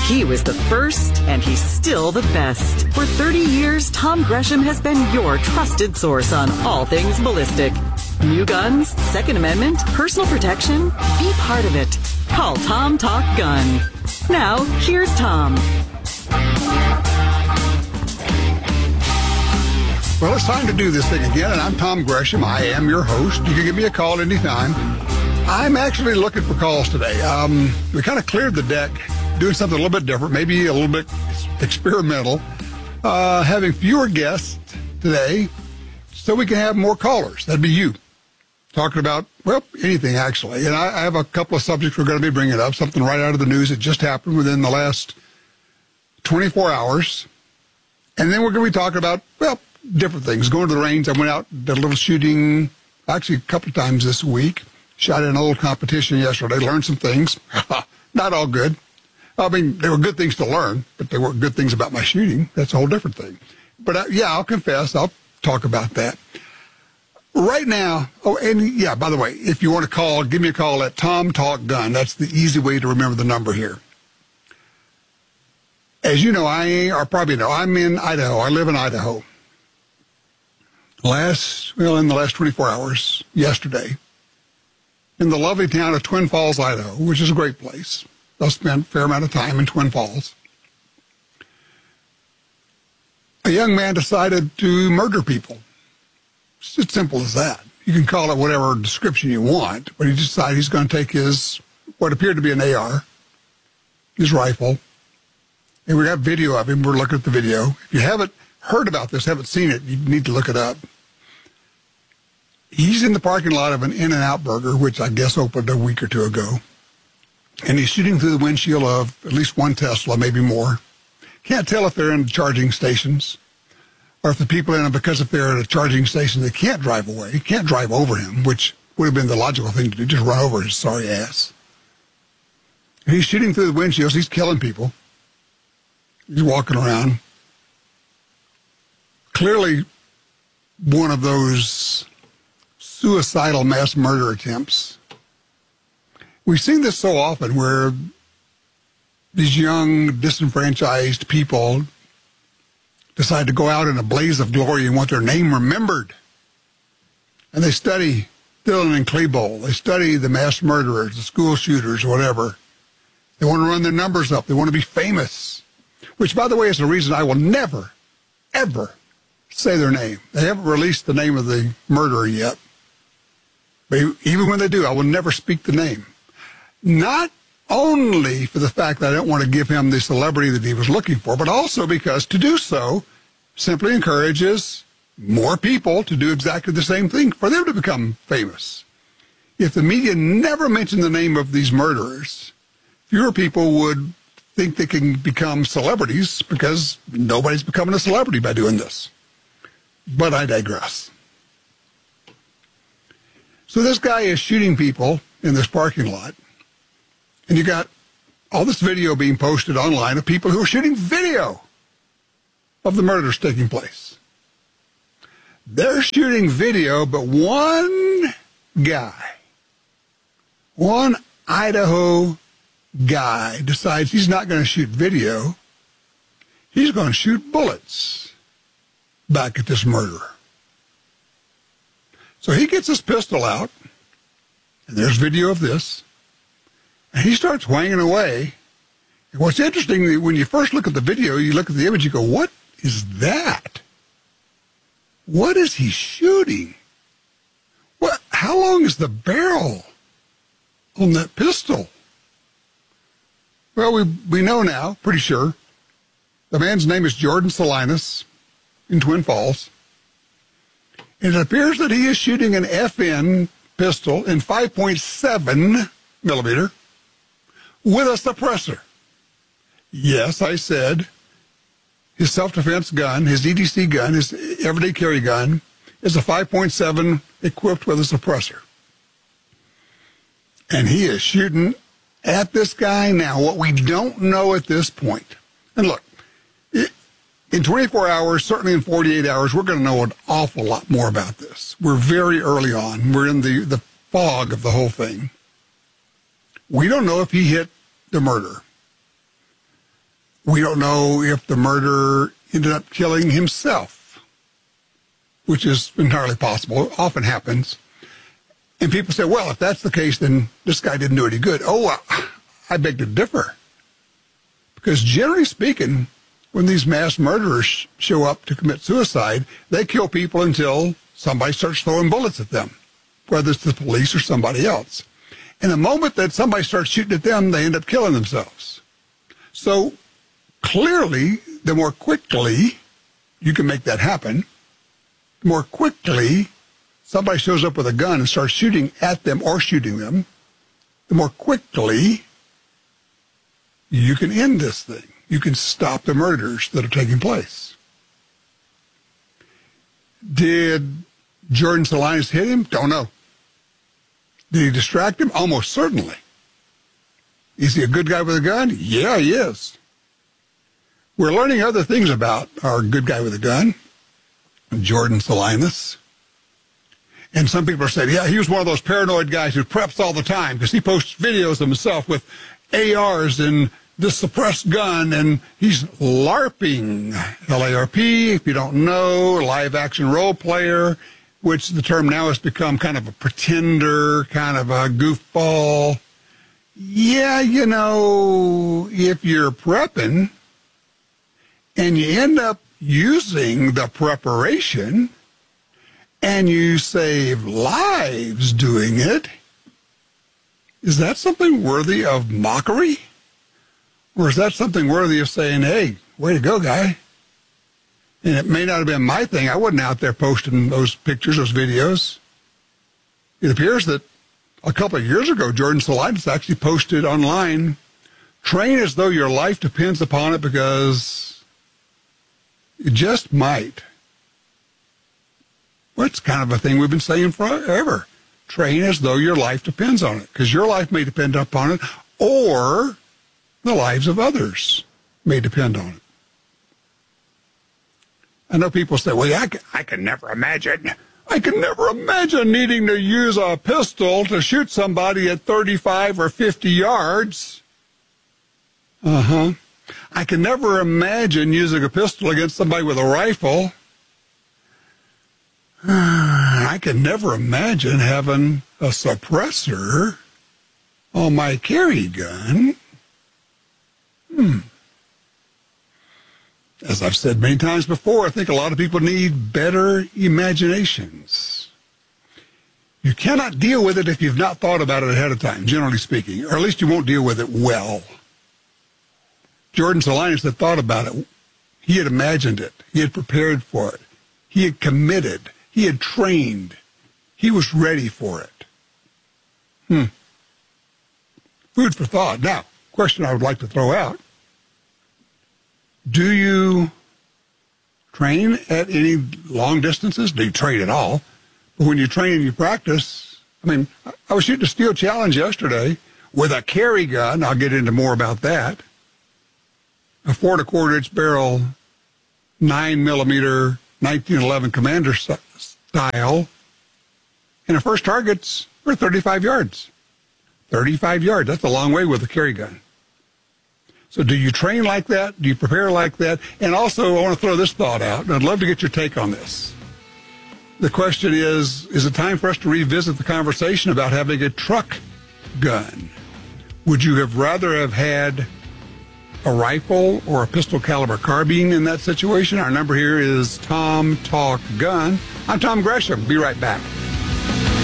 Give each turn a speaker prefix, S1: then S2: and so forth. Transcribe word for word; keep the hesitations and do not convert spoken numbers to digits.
S1: He was the first, and he's still the best. For thirty years, Tom Gresham has been your trusted source on all things ballistic. New guns, Second Amendment, personal protection. Be part of it. Call Tom Talk Gun. Now, here's Tom.
S2: Well, it's time to do this thing again, and I'm Tom Gresham. I am your host. You can give me a call anytime. I'm actually looking for calls today. Um, we kind of cleared the deck, doing something a little bit different, maybe a little bit experimental, uh, having fewer guests today so we can have more callers. That'd be you. Talking about, well, anything, actually. And I, I have a couple of subjects we're going to be bringing up, something right out of the news that just happened within the last twenty-four hours. And then we're going to be talking about, well, different things. Going to the range. I went out, did a little shooting, actually a couple of times this week. Shot in an old competition yesterday, learned some things. Not all good. I mean, they were good things to learn, but they weren't good things about my shooting. That's a whole different thing. But, uh, yeah, I'll confess. I'll talk about that. Right now, oh, and, yeah, by the way, if you want to call, give me a call at Tom Talk Gun. That's the easy way to remember the number here. As you know, I, or probably know, I'm in Idaho. I live in Idaho. Last, well, in the last twenty-four hours, yesterday, in the lovely town of Twin Falls, Idaho, which is a great place. I spent a fair amount of time in Twin Falls. A young man decided to murder people. It's as simple as that. You can call it whatever description you want, but he decided he's going to take his, what appeared to be an A R, his rifle, and we got video of him. We're looking at the video. If you haven't heard about this, haven't seen it, you need to look it up. He's in the parking lot of an In-N-Out Burger, which I guess opened a week or two ago. And he's shooting through the windshield of at least one Tesla, maybe more. Can't tell if they're in the charging stations or if the people in them, because if they're at a charging station, they can't drive away, can't drive over him, which would have been the logical thing to do, just run over his sorry ass. And he's shooting through the windshields. He's killing people. He's walking around. Clearly one of those suicidal mass murder attempts. We've seen this so often where these young, disenfranchised people decide to go out in a blaze of glory and want their name remembered. And they study Dillon and Klebold. They study the mass murderers, the school shooters, whatever. They want to run their numbers up. They want to be famous, which, by the way, is the reason I will never, ever say their name. They haven't released the name of the murderer yet. But even when they do, I will never speak the name. Not only for the fact that I don't want to give him the celebrity that he was looking for, but also because to do so simply encourages more people to do exactly the same thing, for them to become famous. If the media never mentioned the name of these murderers, fewer people would think they can become celebrities because nobody's becoming a celebrity by doing this. But I digress. So this guy is shooting people in this parking lot, and you got all this video being posted online of people who are shooting video of the murders taking place. They're shooting video, but one guy, one Idaho guy decides he's not going to shoot video. He's going to shoot bullets back at this murderer. So he gets his pistol out, and there's video of this, and he starts whanging away. And what's interesting, when you first look at the video, you look at the image, you go, what is that? What is he shooting? What? How long is the barrel on that pistol? Well, we we know now, pretty sure. The man's name is Jordan Salinas in Twin Falls. And it appears that he is shooting an F N pistol in five point seven millimeter with a suppressor. Yes, I said his self-defense gun, his E D C gun, his everyday carry gun, is a five point seven equipped with a suppressor. And he is shooting at this guy now, what we don't know at this point. And look, it, in twenty-four hours, certainly in forty-eight hours, we're going to know an awful lot more about this. We're very early on. We're in the, the fog of the whole thing. We don't know if he hit the murderer. We don't know if the murderer ended up killing himself, which is entirely possible. It often happens. And people say, well, if that's the case, then this guy didn't do any good. Oh, I beg to differ. Because generally speaking, when these mass murderers show up to commit suicide, they kill people until somebody starts throwing bullets at them, whether it's the police or somebody else. And the moment that somebody starts shooting at them, they end up killing themselves. So clearly, the more quickly you can make that happen, the more quickly somebody shows up with a gun and starts shooting at them or shooting them, the more quickly you can end this thing. You can stop the murders that are taking place. Did Jordan Salinas hit him? Don't know. Did he distract him? Almost certainly. Is he a good guy with a gun? Yeah, he is. We're learning other things about our good guy with a gun, Jordan Salinas. And some people are saying, yeah, he was one of those paranoid guys who preps all the time because he posts videos of himself with A Rs and this suppressed gun, and he's LARPing. L A R P, if you don't know, live action role player, which the term now has become kind of a pretender, kind of a goofball. Yeah, you know, if you're prepping and you end up using the preparation and you save lives doing it, is that something worthy of mockery? Or is that something worthy of saying, hey, way to go, guy? And it may not have been my thing. I wasn't out there posting those pictures, those videos. It appears that a couple of years ago, Jordan Salinas actually posted online, train as though your life depends upon it because it just might. Well, it's kind of a thing we've been saying forever. Train as though your life depends on it, because your life may depend upon it, or the lives of others may depend on it. I know people say, well, I can, I can never imagine. I can never imagine needing to use a pistol to shoot somebody at thirty-five or fifty yards. Uh-huh. I can never imagine using a pistol against somebody with a rifle. I can never imagine having a suppressor on my carry gun. Hmm. As I've said many times before, I think a lot of people need better imaginations. You cannot deal with it if you've not thought about it ahead of time, generally speaking, or at least you won't deal with it well. Jordan Salinas had thought about it. He had imagined it. He had prepared for it. He had committed. He had trained. He was ready for it. Hmm. Food for thought. Now, question I would like to throw out. Do you train at any long distances? Do you train at all? But when you train and you practice, I mean, I was shooting a steel challenge yesterday with a carry gun. I'll get into more about that. A four and a quarter inch barrel, nine millimeter, nineteen eleven Commander style. And the first targets were thirty-five yards. thirty-five yards. That's a long way with a carry gun. So do you train like that? Do you prepare like that? And also, I want to throw this thought out, and I'd love to get your take on this. The question is, is it time for us to revisit the conversation about having a truck gun? Would you have rather have had a rifle or a pistol caliber carbine in that situation? Our number here is Tom Talk Gun. I'm Tom Gresham. Be right back.